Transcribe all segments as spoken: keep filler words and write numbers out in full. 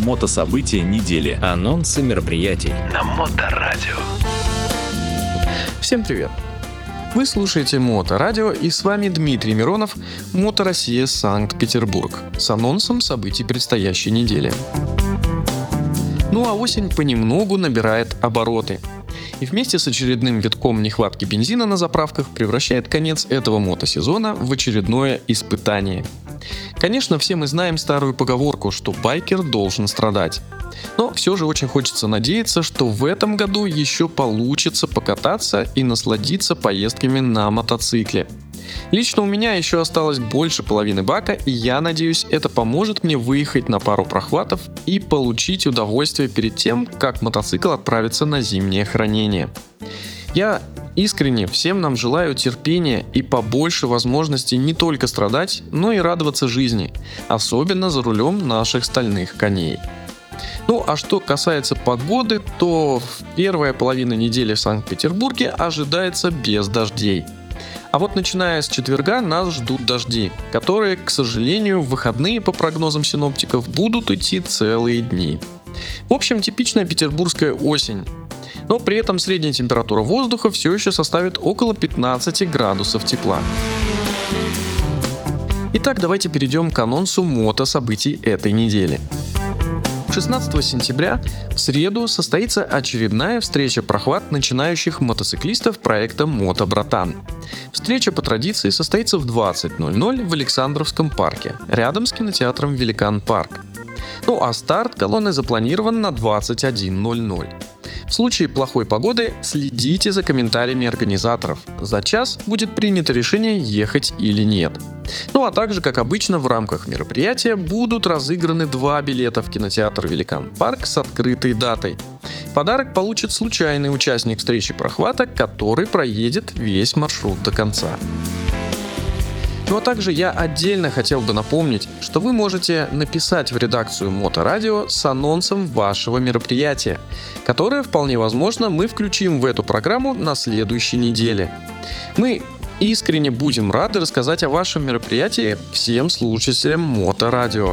Мотособытия недели. Анонсы мероприятий на Моторадио. Всем привет! Вы слушаете Моторадио, и с вами Дмитрий Миронов, Мото Россия, Санкт-Петербург, с анонсом событий предстоящей недели. Ну а осень понемногу набирает обороты. И вместе с очередным витком нехватки бензина на заправках превращает конец этого мотосезона в очередное испытание. Конечно, все мы знаем старую поговорку, что байкер должен страдать. Но все же очень хочется надеяться, что в этом году еще получится покататься и насладиться поездками на мотоцикле. Лично у меня еще осталось больше половины бака, и я надеюсь, это поможет мне выехать на пару прохватов и получить удовольствие перед тем, как мотоцикл отправится на зимнее хранение. Я искренне всем нам желаю терпения и побольше возможностей не только страдать, но и радоваться жизни, особенно за рулем наших стальных коней. Ну а что касается погоды, то первая половина недели в Санкт-Петербурге ожидается без дождей. А вот начиная с четверга нас ждут дожди, которые, к сожалению, в выходные по прогнозам синоптиков будут идти целые дни. В общем, типичная петербургская осень. Но при этом средняя температура воздуха все еще составит около пятнадцати градусов тепла. Итак, давайте перейдем к анонсу мото-событий этой недели. шестнадцатого сентября в среду состоится очередная встреча-прохват начинающих мотоциклистов проекта «Мото Братан». Встреча по традиции состоится в двадцать ноль ноль в Александровском парке, рядом с кинотеатром «Великан Парк». Ну а старт колонны запланирован на двадцать один ноль ноль. В случае плохой погоды следите за комментариями организаторов. За час будет принято решение, ехать или нет. Ну а также, как обычно, в рамках мероприятия будут разыграны два билета в кинотеатр «Великан Парк» с открытой датой. Подарок получит случайный участник встречи прохвата, который проедет весь маршрут до конца. Ну а также я отдельно хотел бы напомнить, что вы можете написать в редакцию Моторадио с анонсом вашего мероприятия, которое, вполне возможно, мы включим в эту программу на следующей неделе. Мы искренне будем рады рассказать о вашем мероприятии всем слушателям Моторадио.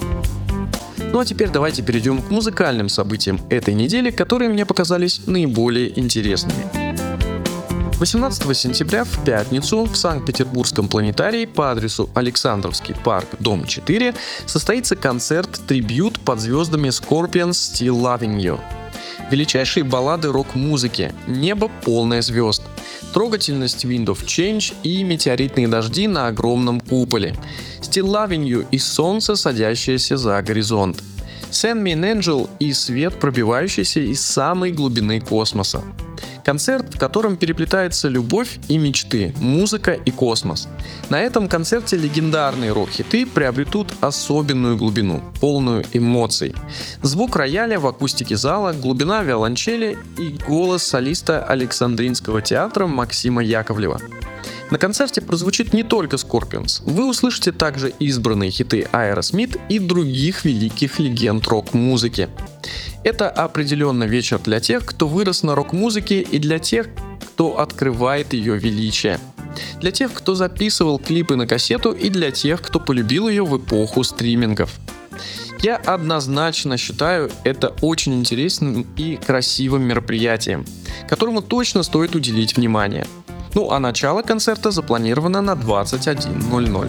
Ну а теперь давайте перейдем к музыкальным событиям этой недели, которые мне показались наиболее интересными. восемнадцатого сентября в пятницу в Санкт-Петербургском планетарии по адресу Александровский парк, дом четыре, состоится концерт-трибьют под звездами Scorpions Still Loving You. Величайшие баллады рок-музыки, небо полное звезд, трогательность Wind of Change и метеоритные дожди на огромном куполе, Still Loving You и солнце, садящееся за горизонт, Send Me an Angel и свет, пробивающийся из самой глубины космоса. Концерт, в котором переплетается любовь и мечты, музыка и космос. На этом концерте легендарные рок-хиты приобретут особенную глубину, полную эмоций. Звук рояля в акустике зала, глубина виолончели и голос солиста Александринского театра Максима Яковлева. На концерте прозвучит не только Scorpions, вы услышите также избранные хиты Aerosmith и других великих легенд рок-музыки. Это определенно вечер для тех, кто вырос на рок-музыке, и для тех, кто открывает ее величие. Для тех, кто записывал клипы на кассету, и для тех, кто полюбил ее в эпоху стримингов. Я однозначно считаю это очень интересным и красивым мероприятием, которому точно стоит уделить внимание. Ну а начало концерта запланировано на двадцать один ноль ноль.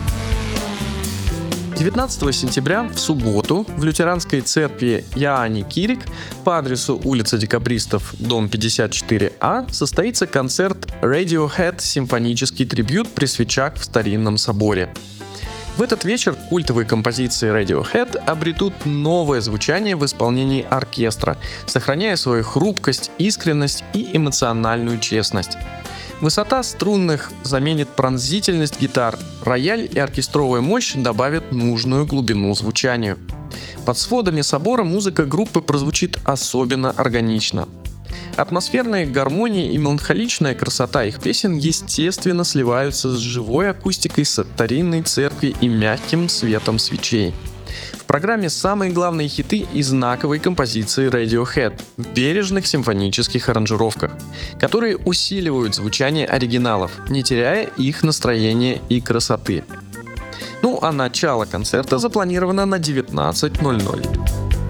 девятнадцатого сентября в субботу в лютеранской церкви Яани Кирик по адресу улица Декабристов, дом пятьдесят четыре А состоится концерт Radiohead симфонический трибьют при свечах в старинном соборе. В этот вечер культовые композиции Radiohead обретут новое звучание в исполнении оркестра, сохраняя свою хрупкость, искренность и эмоциональную честность. Высота струнных заменит пронзительность гитар, рояль и оркестровая мощь добавят нужную глубину звучанию. Под сводами собора музыка группы прозвучит особенно органично. Атмосферная гармония и меланхоличная красота их песен естественно сливаются с живой акустикой старинной церкви и мягким светом свечей. В программе самые главные хиты и знаковые композиции Radiohead в бережных симфонических аранжировках, которые усиливают звучание оригиналов, не теряя их настроения и красоты. Ну а начало концерта запланировано на девятнадцать ноль ноль.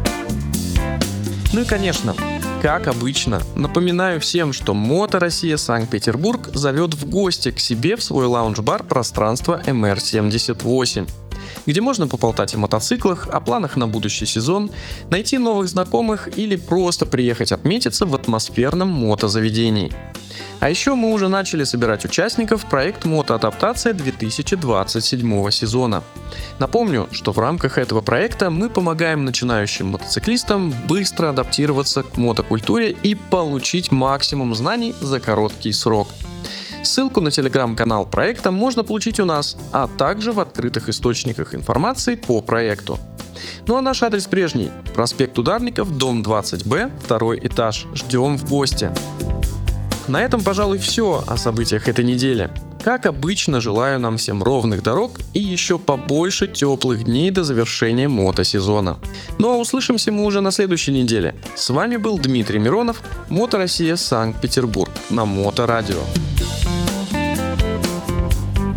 Ну и конечно, как обычно, напоминаю всем, что Мото Россия Санкт-Петербург зовет в гости к себе в свой лаунж-бар пространство эм эр семьдесят восемь, где можно поболтать о мотоциклах, о планах на будущий сезон, найти новых знакомых или просто приехать отметиться в атмосферном мотозаведении. А еще мы уже начали собирать участников проект «Мотоадаптация» две тысячи двадцать седьмого сезона. Напомню, что в рамках этого проекта мы помогаем начинающим мотоциклистам быстро адаптироваться к мотокультуре и получить максимум знаний за короткий срок. Ссылку на телеграм-канал проекта можно получить у нас, а также в открытых источниках информации по проекту. Ну а наш адрес прежний – проспект Ударников, дом двадцать бэ, второй этаж. Ждем в гости. На этом, пожалуй, все о событиях этой недели. Как обычно, желаю нам всем ровных дорог и еще побольше теплых дней до завершения мотосезона. Ну а услышимся мы уже на следующей неделе. С вами был Дмитрий Миронов, Мото Россия Санкт-Петербург на Моторадио.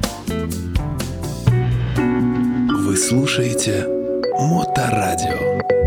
Вы слушаете Моторадио.